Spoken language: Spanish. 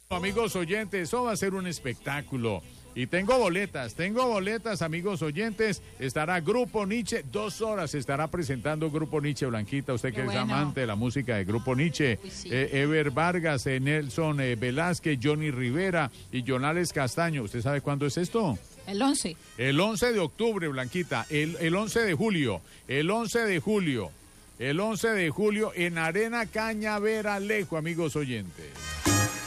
Amigos oyentes, eso va a ser un espectáculo. Y tengo boletas, amigos oyentes. Estará Grupo Nietzsche, 2 horas estará presentando Grupo Nietzsche. Blanquita, usted que es amante de la música de Grupo Nietzsche. Sí. Ever Vargas, Nelson Velázquez, Johnny Rivera y Jonales Castaño. ¿Usted sabe cuándo es esto? El 11. El 11 de octubre, Blanquita. El 11 de julio. El 11 de julio. El 11 de julio en Arena Cañaveral, amigos oyentes.